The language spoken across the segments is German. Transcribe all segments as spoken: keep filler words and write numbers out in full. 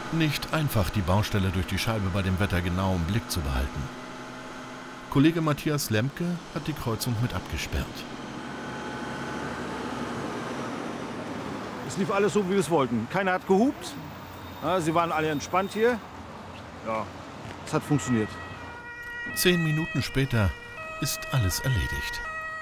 Nicht einfach, die Baustelle durch die Scheibe bei dem Wetter genau im Blick zu behalten. Kollege Matthias Lemke hat die Kreuzung mit abgesperrt. Es lief alles so, wie wir es wollten. Keiner hat gehupt. Ja, sie waren alle entspannt hier. Ja, es hat funktioniert. Zehn Minuten später ist alles erledigt.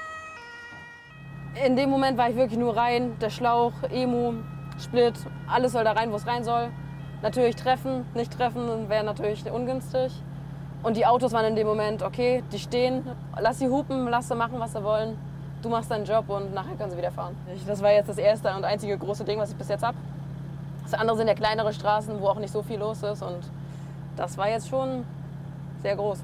In dem Moment war ich wirklich nur rein. Der Schlauch, Emu, Split, alles soll da rein, wo es rein soll. Natürlich treffen, nicht treffen wäre natürlich ungünstig. Und die Autos waren in dem Moment, okay, die stehen, lass sie hupen, lass sie machen, was sie wollen. Du machst deinen Job und nachher können sie wieder fahren. Das war jetzt das erste und einzige große Ding, was ich bis jetzt habe. Das andere sind ja kleinere Straßen, wo auch nicht so viel los ist. Und das war jetzt schon sehr groß.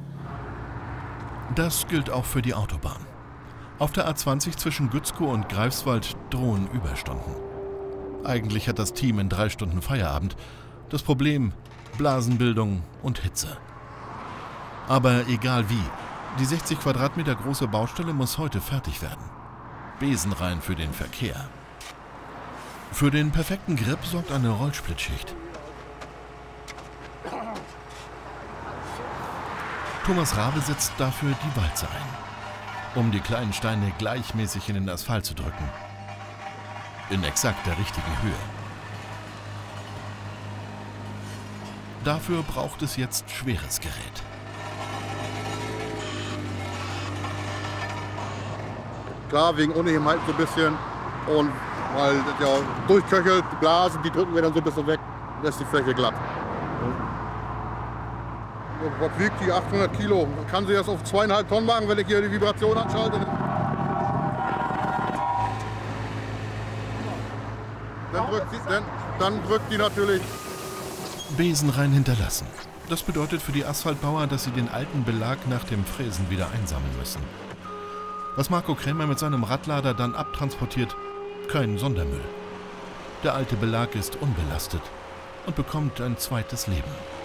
Das gilt auch für die Autobahn. Auf der A zwanzig zwischen Gützkow und Greifswald drohen Überstunden. Eigentlich hat das Team in drei Stunden Feierabend. Das Problem: Blasenbildung und Hitze. Aber egal wie, die sechzig Quadratmeter große Baustelle muss heute fertig werden. Besenrein für den Verkehr. Für den perfekten Grip sorgt eine Rollsplitschicht. Thomas Rabe setzt dafür die Walze ein, um die kleinen Steine gleichmäßig in den Asphalt zu drücken. In exakt der richtigen Höhe. Dafür braucht es jetzt schweres Gerät. Klar, wegen Unebenheit so ein bisschen. Und weil das ja durchköchelt, die Blasen, die drücken wir dann so ein bisschen weg, lässt die Fläche glatt. Was wiegt die? achthundert Kilo. Kann sie das auf zweieinhalb Tonnen machen, wenn ich hier die Vibration anschalte? Dann drückt, sie, dann, dann drückt die natürlich. Besenrein hinterlassen. Das bedeutet für die Asphaltbauer, dass sie den alten Belag nach dem Fräsen wieder einsammeln müssen. Was Marco Krämer mit seinem Radlader dann abtransportiert, kein Sondermüll. Der alte Belag ist unbelastet und bekommt ein zweites Leben.